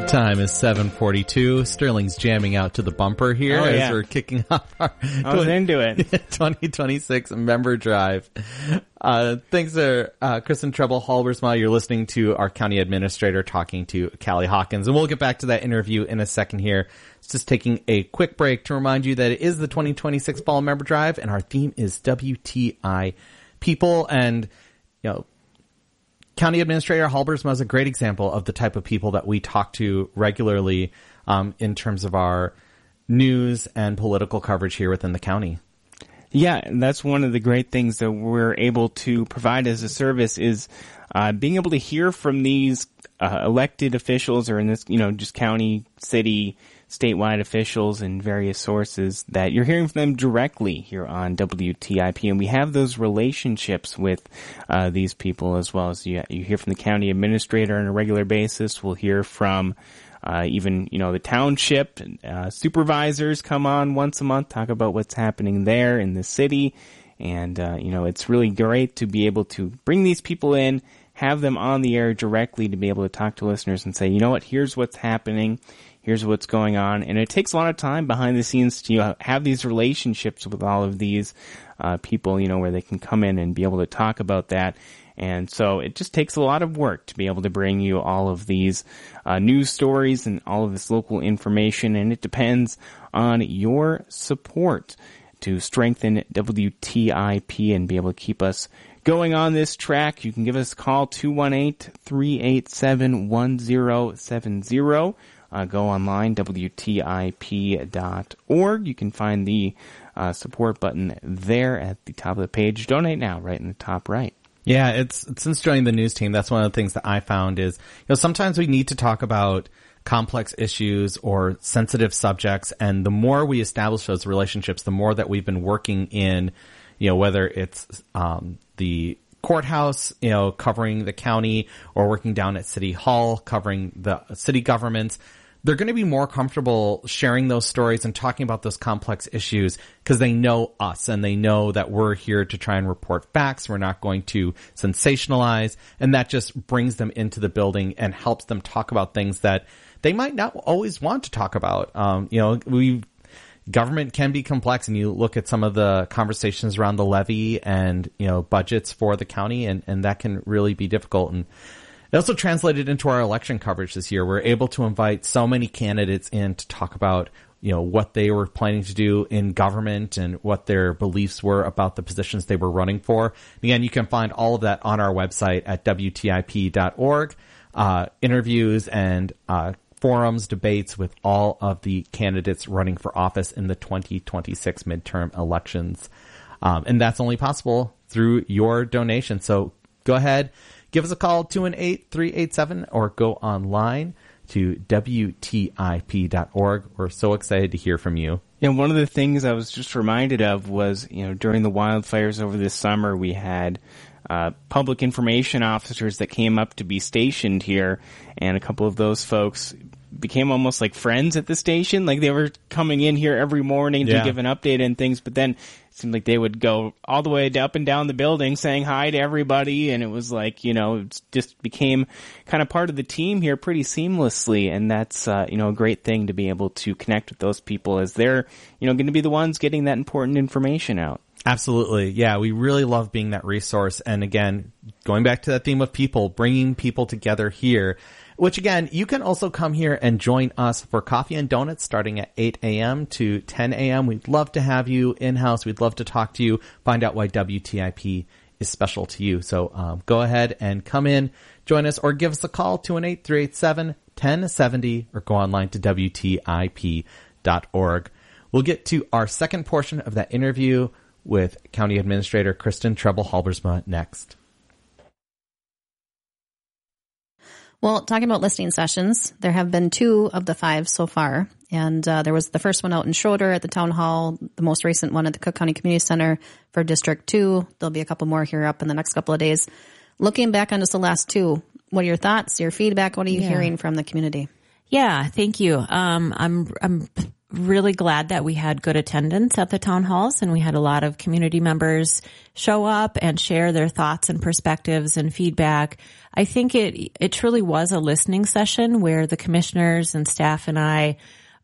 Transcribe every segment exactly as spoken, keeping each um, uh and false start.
Time is seven forty-two. Sterling's jamming out to the bumper here oh, as yeah. we're kicking off our I was into it. twenty twenty-six member drive. Uh, thanks to uh, Kristen Treble-Halbersma. You're listening to our county administrator talking to Callie Hawkins. And we'll get back to that interview in a second here. It's just taking a quick break to remind you that it is the twenty twenty-six fall member drive, and our theme is W T I people. And, you know, County Administrator Halbersma is a great example of the type of people that we talk to regularly um, in terms of our news and political coverage here within the county. Yeah, and that's one of the great things that we're able to provide as a service is uh, being able to hear from these uh, elected officials, or in this, you know, just county, city, statewide officials and various sources, that you're hearing from them directly here on W T I P. And we have those relationships with uh, these people as well. As you, you hear from the county administrator on a regular basis. We'll hear from uh, even, you know, the township uh, supervisors come on once a month, talk about what's happening there in the city. And, uh, you know, it's really great to be able to bring these people in, have them on the air directly to be able to talk to listeners and say, you know what, here's what's happening. Here's what's going on. And it takes a lot of time behind the scenes to, you know, have these relationships with all of these uh, people, you know, where they can come in and be able to talk about that. And so it just takes a lot of work to be able to bring you all of these uh, news stories and all of this local information. And it depends on your support to strengthen W T I P and be able to keep us going on this track. You can give us a call, two one eight, three eight seven, one zero seven zero. Uh, go online, W T I P dot org. You can find the uh, support button there at the top of the page. Donate now, right in the top right. Yeah, it's since joining the news team, that's one of the things that I found is, you know, sometimes we need to talk about complex issues or sensitive subjects, and the more we establish those relationships, the more that we've been working in, you know, whether it's um, the courthouse, you know, covering the county, or working down at City Hall, covering the city governments. They're going to be more comfortable sharing those stories and talking about those complex issues because they know us and they know that we're here to try and report facts. We're not going to sensationalize, and that just brings them into the building and helps them talk about things that they might not always want to talk about. Um, you know, we government can be complex, and you look at some of the conversations around the levy and, you know, budgets for the county, and, and that can really be difficult. And it also translated into our election coverage this year. We're able to invite so many candidates in to talk about, you know, what they were planning to do in government and what their beliefs were about the positions they were running for. And again, you can find all of that on our website at W T I P dot org. Uh, interviews and uh, forums, debates with all of the candidates running for office in the twenty twenty-six midterm elections. Um, and that's only possible through your donation. So go ahead. Give us a call, two one eight, three eight seven, or go online to W T I P dot org. We're so excited to hear from you. Yeah, one of the things I was just reminded of was, you know, during the wildfires over this summer, we had uh, public information officers that came up to be stationed here, and a couple of those folks became almost like friends at the station. Like, they were coming in here every morning yeah. to give an update and things, but then it seemed like they would go all the way up and down the building saying hi to everybody, and it was like, you know, it just became kind of part of the team here pretty seamlessly, and that's, uh, you know, a great thing to be able to connect with those people as they're, you know, going to be the ones getting that important information out. Absolutely. Yeah, we really love being that resource. And again, going back to that theme of people, bringing people together here, which again, you can also come here and join us for coffee and donuts starting at eight a.m. to ten a.m. We'd love to have you in-house. We'd love to talk to you, find out why W T I P is special to you. So um, go ahead and come in, join us, or give us a call, two one eight, three eight seven, one zero seven zero, or go online to W T I P dot org. We'll get to our second portion of that interview with County Administrator Kristen Treble-Halbersma next. Well, talking about listening sessions, there have been two of the five so far. And uh, there was the first one out in Schroeder at the town hall, the most recent one at the Cook County Community Center for District two. There'll be a couple more here up in the next couple of days. Looking back on just the last two, what are your thoughts, your feedback? What are you yeah. hearing from the community? Yeah, thank you. Um, I'm I'm really glad that we had good attendance at the town halls, and we had a lot of community members show up and share their thoughts and perspectives and feedback. I think it it truly was a listening session where the commissioners and staff and I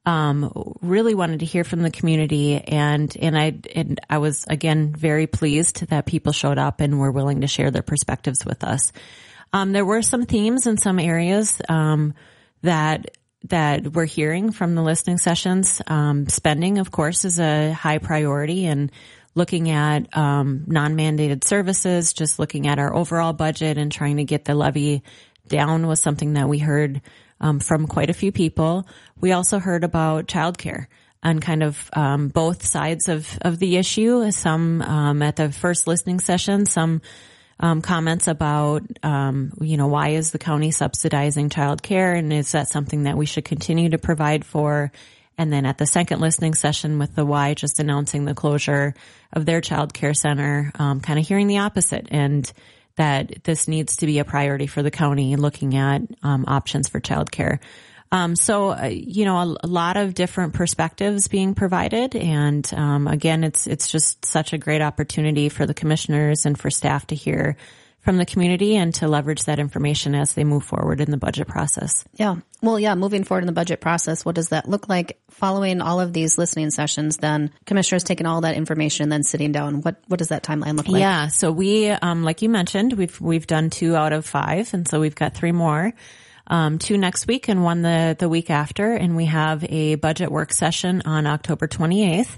um really wanted to hear from the community, and and I and I was again very pleased that people showed up and were willing to share their perspectives with us. Um there were some themes in some areas um that that we're hearing from the listening sessions. Um, spending, of course, is a high priority, and looking at um, non-mandated services, just looking at our overall budget and trying to get the levy down was something that we heard um, from quite a few people. We also heard about childcare on kind of um, both sides of, of the issue. Some um, at the first listening session, some Um, comments about, um, you know, why is the county subsidizing child care, and is that something that we should continue to provide for? And then at the second listening session with the Y just announcing the closure of their child care center, um, kind of hearing the opposite, and that this needs to be a priority for the county, looking at um, options for child care. Um, so, uh, you know, a, a lot of different perspectives being provided. And, um, again, it's, it's just such a great opportunity for the commissioners and for staff to hear from the community and to leverage that information as they move forward in the budget process. Yeah. Well, yeah, moving forward in the budget process, what does that look like following all of these listening sessions? Then commissioners taking all that information and then sitting down. What, what does that timeline look like? Yeah. So we, um, like you mentioned, we've, we've done two out of five. And so we've got three more. Um, two next week and one the, the week after. And we have a budget work session on October twenty-eighth.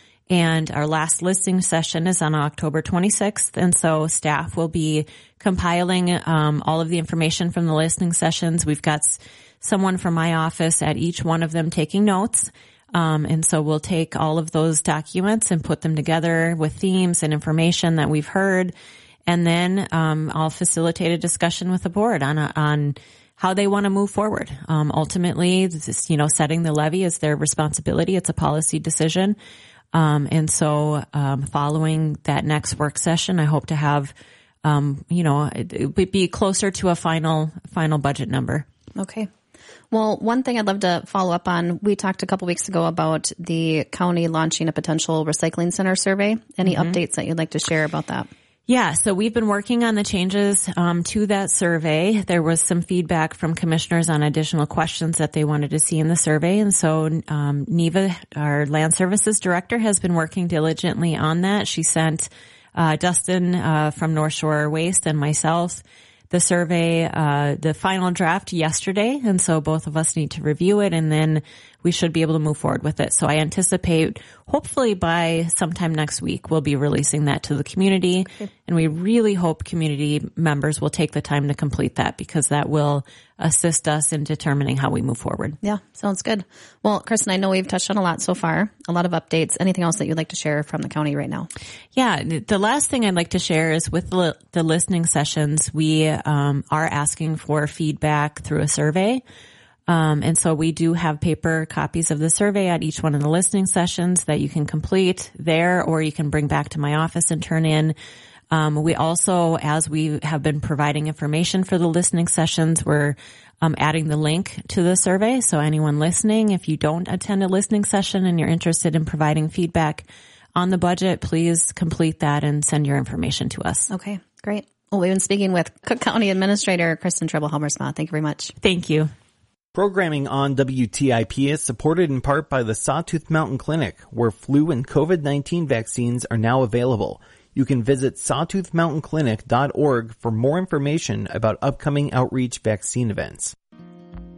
And our last listening session is on October twenty-sixth. And so staff will be compiling, um, all of the information from the listening sessions. We've got s- someone from my office at each one of them taking notes. Um, and so we'll take all of those documents and put them together with themes and information that we've heard. And then, um, I'll facilitate a discussion with the board on, a, on, how they want to move forward. Um, ultimately, this, you know, setting the levy is their responsibility. It's a policy decision. Um, and so, um, following that next work session, I hope to have, um, you know, it, it be closer to a final, final budget number. Okay. Well, one thing I'd love to follow up on, we talked a couple weeks ago about the county launching a potential recycling center survey. Any mm-hmm. updates that you'd like to share about that? Yeah, so we've been working on the changes um, to that survey. There was some feedback from commissioners on additional questions that they wanted to see in the survey. And so um, Neva, our land services director, has been working diligently on that. She sent uh, Dustin uh, from North Shore Waste and myself the survey, uh, the final draft yesterday. And so both of us need to review it, and then we should be able to move forward with it. So I anticipate hopefully by sometime next week, we'll be releasing that to the community. Okay. And we really hope community members will take the time to complete that, because that will assist us in determining how we move forward. Yeah, sounds good. Well, Kristen, I know we've touched on a lot so far, a lot of updates. Anything else that you'd like to share from the county right now? Yeah, the last thing I'd like to share is with the, the listening sessions, we um, are asking for feedback through a survey. Um, and so we do have paper copies of the survey at each one of the listening sessions that you can complete there, or you can bring back to my office and turn in. Um, we also, as we have been providing information for the listening sessions, we're um, adding the link to the survey. So anyone listening, if you don't attend a listening session and you're interested in providing feedback on the budget, please complete that and send your information to us. Okay, great. Well, we've been speaking with Cook County Administrator Kristen Trebel-Helmersma. Thank you very much. Thank you. Programming on W T I P is supported in part by the Sawtooth Mountain Clinic, where flu and COVID nineteen vaccines are now available. You can visit sawtooth mountain clinic dot org for more information about upcoming outreach vaccine events.